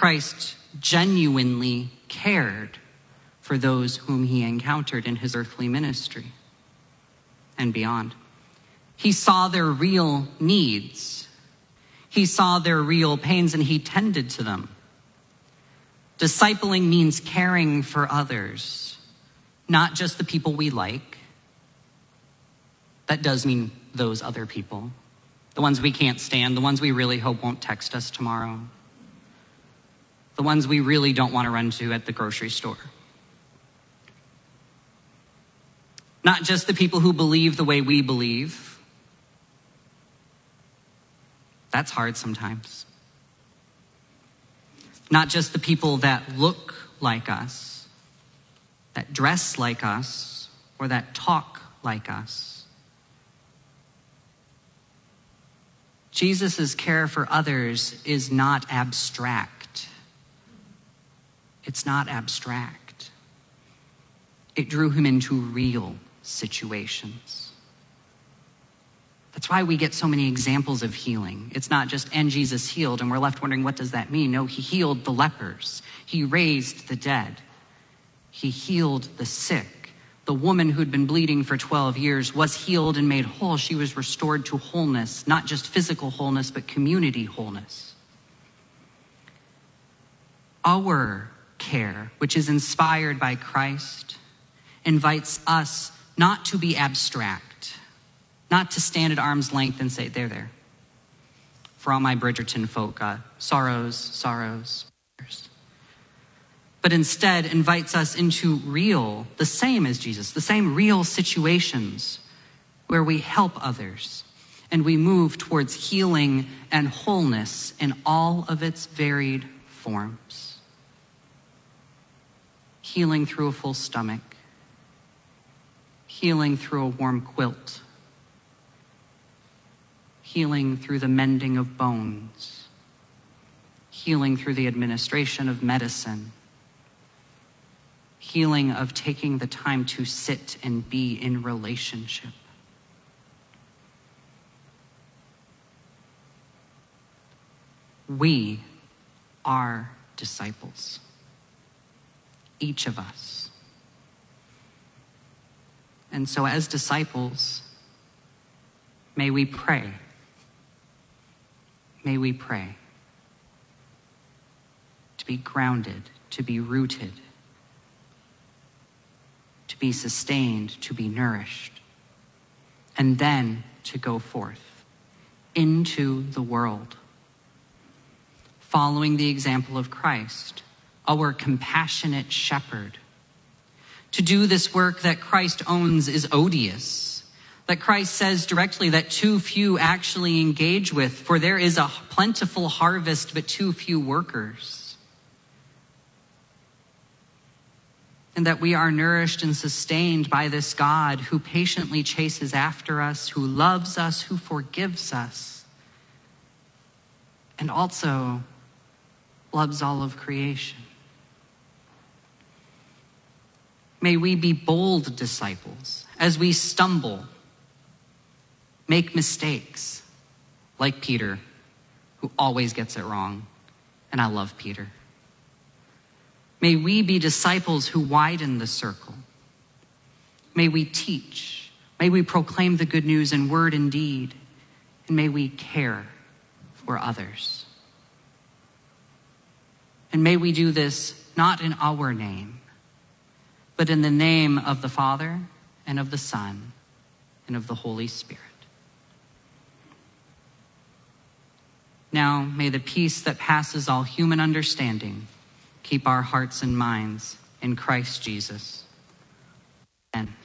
Christ genuinely cared for those whom he encountered in his earthly ministry and beyond. He saw their real needs. He saw their real pains and he tended to them. Discipling means caring for others, not just the people we like. That does mean those other people, the ones we can't stand, the ones we really hope won't text us tomorrow, the ones we really don't want to run to at the grocery store. Not just the people who believe the way we believe. That's hard sometimes. Not just the people that look like us, that dress like us, or that talk like us. Jesus' care for others is not abstract. It's not abstract. It drew him into real situations. That's why we get so many examples of healing. It's not just, and Jesus healed, and we're left wondering, what does that mean? No, he healed the lepers. He raised the dead. He healed the sick. The woman who'd been bleeding for 12 years was healed and made whole. She was restored to wholeness, not just physical wholeness, but community wholeness. Our care, which is inspired by Christ, invites us not to be abstract, not to stand at arm's length and say, there. For all my Bridgerton folk, sorrows. But instead invites us into real, the same as Jesus, the same real situations where we help others and we move towards healing and wholeness in all of its varied forms. Healing through a full stomach, healing through a warm quilt, healing through the mending of bones, healing through the administration of medicine, healing of taking the time to sit and be in relationship. We are disciples, each of us. And so as disciples, may we pray. May we pray to be grounded, to be rooted, to be sustained, to be nourished, and then to go forth into the world, following the example of Christ, our compassionate shepherd. To do this work that Christ owns is odious, that Christ says directly that too few actually engage with, for there is a plentiful harvest, but too few workers. And that we are nourished and sustained by this God who patiently chases after us, who loves us, who forgives us, and also loves all of creation. May we be bold disciples as we stumble, make mistakes, like Peter, who always gets it wrong. And I love Peter. May we be disciples who widen the circle. May we teach. May we proclaim the good news in word and deed. And may we care for others. And may we do this not in our name, but in the name of the Father and of the Son and of the Holy Spirit. Now, may the peace that passes all human understanding keep our hearts and minds in Christ Jesus. Amen.